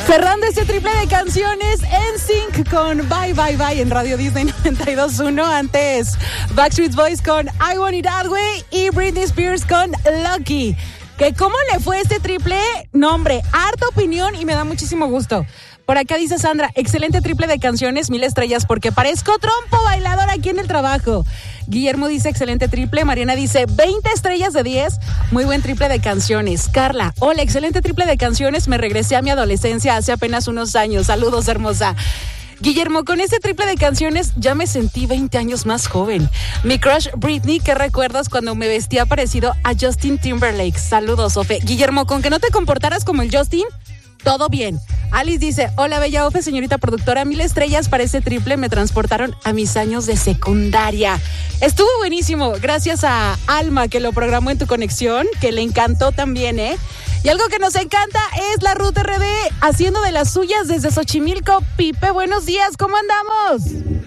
Cerrando este triple de canciones, NSYNC con Bye Bye Bye en Radio Disney 92.1. Antes, Backstreet Boys con I Want It That Way y Britney Spears con Lucky. ¿Que cómo le fue este triple? No, hombre, harta opinión y me da muchísimo gusto. Por acá dice Sandra, excelente triple de canciones, 1000 estrellas porque parezco trompo bailador aquí en el trabajo. Guillermo dice, excelente triple. Mariana dice, 20 estrellas de 10, muy buen triple de canciones. Carla, hola, excelente triple de canciones, me regresé a mi adolescencia hace apenas unos años. Saludos, hermosa. Guillermo, con este triple de canciones ya me sentí 20 años más joven. Mi crush Britney, ¿qué recuerdas cuando me vestía parecido a Justin Timberlake? Saludos, Ofe. Guillermo, con que no te comportaras como el Justin, todo bien. Alice dice, hola bella Ofe, señorita productora, 1000 estrellas para ese triple, me transportaron a mis años de secundaria. Estuvo buenísimo, gracias a Alma que lo programó en tu conexión, que le encantó también, Y algo que nos encanta es la Ruth RD haciendo de las suyas desde Xochimilco. Pipe, buenos días, ¿cómo andamos?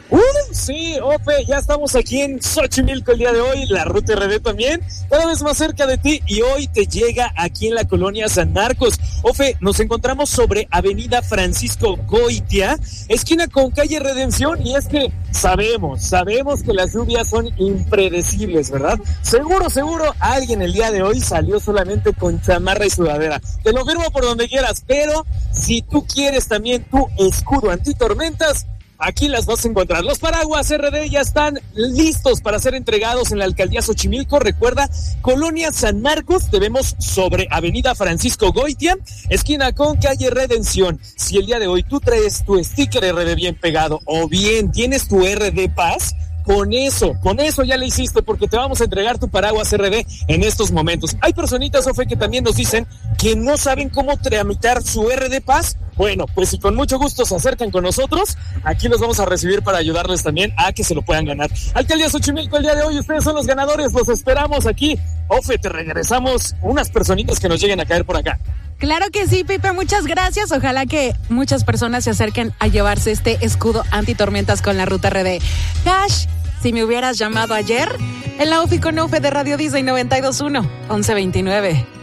Sí, Ofe, ya estamos aquí en Xochimilco el día de hoy, la Ruth RD también, cada vez más cerca de ti y hoy te llega aquí en la colonia San Marcos. Ofe, nos encontramos sobre Avenida Francisco Goitia, esquina con calle Redención y es que sabemos que las lluvias son impredecibles, ¿verdad? Seguro, alguien el día de hoy salió solamente con chamarra y sudadera. Te lo firmo por donde quieras, pero si tú quieres también tu escudo antitormentas, aquí las vas a encontrar. Los paraguas RD ya están listos para ser entregados en la alcaldía Xochimilco. Recuerda, Colonia San Marcos, te vemos sobre Avenida Francisco Goitia, esquina con calle Redención. Si el día de hoy tú traes tu sticker RD bien pegado o bien tienes tu RD Paz, con eso ya le hiciste porque te vamos a entregar tu paraguas RD en estos momentos. Hay personitas, Ofe, que también nos dicen que no saben cómo tramitar su RD Paz. Bueno, pues si con mucho gusto se acercan con nosotros, aquí los vamos a recibir para ayudarles también a que se lo puedan ganar. Alcaldía Xochimilco, el día de hoy ustedes son los ganadores, los esperamos aquí. Ofe, te regresamos unas personitas que nos lleguen a caer por acá. Claro que sí, Pipe, muchas gracias. Ojalá que muchas personas se acerquen a llevarse este escudo antitormentas con la Ruta RD. Cash, si me hubieras llamado ayer, en la Ofi con Ofe de Radio Disney 92.1, 1129.